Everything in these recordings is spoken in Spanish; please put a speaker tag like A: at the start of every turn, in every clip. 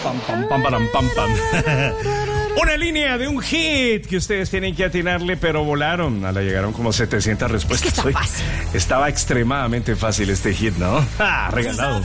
A: Pam, pam, pam, pam, pam, pam. Una línea de un hit que ustedes tienen que atinarle, pero volaron. A la llegaron como 700 respuestas.
B: Es que está fácil.
A: Estaba extremadamente fácil este hit, ¿no? Regalado.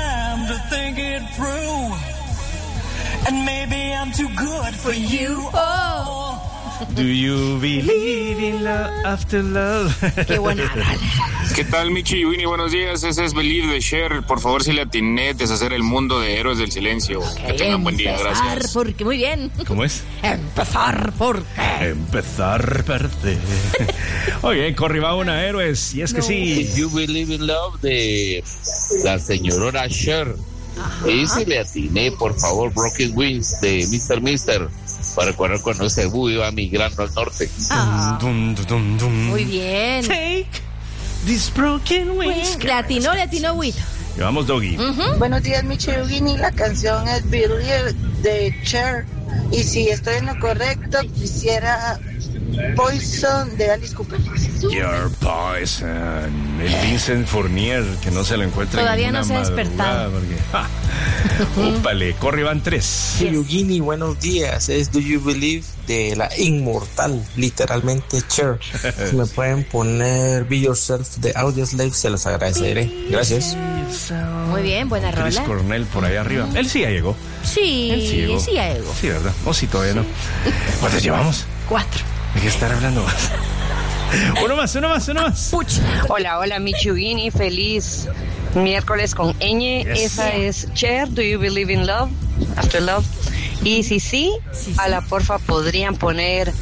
A: Do you believe in love after love?
B: Qué buena rola.
C: ¿Qué tal, Michi y Winnie? Buenos días. Ese es Believe de Cher. Por favor, si le atiné, deshacer el mundo de héroes del silencio. Que tengan buen día, gracias.
B: Porque muy bien.
A: ¿Cómo es?
B: Empezar porque.
A: Empezar perder. Oye, corriba una héroes. Y es que sí.
D: You Believe in Love de la señora Cher. Y si le atiné, por favor, Broken Wings de Mr. Mister. Para cuadrar cuando ese búho iba migrando al norte.
A: Dum, dum, dum, dum.
B: Muy bien.
A: Take these broken wings.
B: Le atinó, Wito.
A: Llevamos Doggy.
E: Buenos días, Michi y Winnie. La canción es Believe de Cher. Y si estoy en lo correcto, quisiera Poison de Alice Cooper.
A: Your Poison. El Vincent Fournier, que no se lo encuentra.
B: Todavía
A: en
B: no se ha despertado.
A: Úpale, corre, van 3.
F: Yugini, buenos días. Es Do You Believe de la inmortal, literalmente Cher. Si me pueden poner Be Yourself de Audioslave, se los agradeceré. Gracias.
B: Muy bien, buena
A: Chris
B: rola.
A: Cornell por ahí arriba. Él sí ya llegó.
B: Sí,
A: Él sí llegó.
B: sí, ya llegó.
A: Sí, ¿verdad? O sí, todavía no. ¿Cuántos llevamos?
B: 4.
A: Hay que estar hablando más. Uno más.
B: Puch.
G: Hola, Michugini, feliz miércoles con Ñ.
A: Yes.
G: Esa es Cher, Do You Believe in Love, After Love. Y si sí, a la porfa podrían poner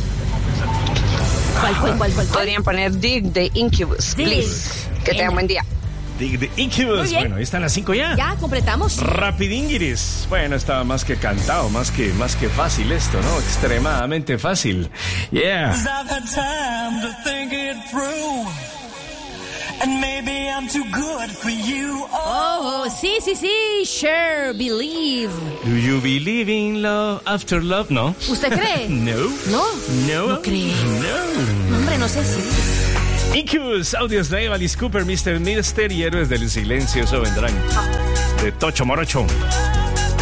B: ¿Cuál?
G: podrían poner Dig de Incubus,
B: Dig.
G: please. Que tengan buen día.
A: Dig the Incubus.
B: Muy bien.
A: Bueno, ahí están las 5 ya.
B: Ya completamos.
A: Rapidinguiris. Bueno, estaba más que cantado, más que fácil esto, ¿no? Extremadamente fácil. Yeah.
B: Oh, sí. Sure, believe.
A: Do you believe in love after love? No.
B: ¿Usted cree?
A: No.
B: ¿No?
A: No.
B: No cree.
A: No.
B: Hombre, no sé si.
A: Incubus, Audioslave, Alice Cooper, Mr. Mister y Héroes del Silencio, eso vendrán. De Tocho Morocho.